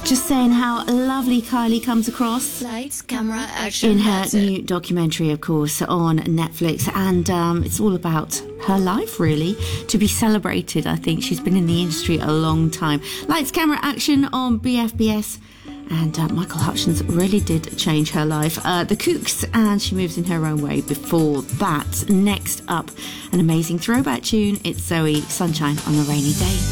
Just saying how lovely Kylie comes across. Lights, camera, action. In her new documentary, of course, on Netflix. And it's all about her life, really, to be celebrated. I think she's been in the industry a long time. Lights, camera, action on BFBS. And Michael Hutchence really did change her life. The Kooks, and she moves in her own way before that. Next up, an amazing throwback tune. It's Zoe, Sunshine on a Rainy Day.